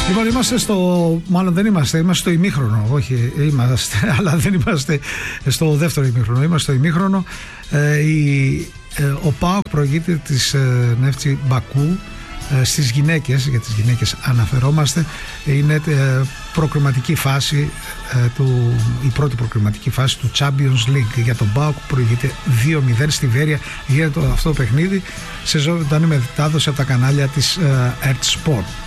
Λοιπόν, μάλλον δεν είμαστε στο ημίχρονο. Όχι, είμαστε, αλλά δεν είμαστε στο δεύτερο ημίχρονο. Είμαστε στο ημίχρονο. Ο ΠΑΟΚ προηγείται της Νέφτσι Μπακού στις γυναίκες. Για τις γυναίκες αναφερόμαστε. Είναι προκριματική φάση η πρώτη προκριματική φάση του Champions League για τον ΠΑΟΚ που προηγείται 2-0 στη Βέρεια. Γίνεται αυτό το παιχνίδι σε ζωντανή μετάδοση από τα κανάλια της Earth Sport.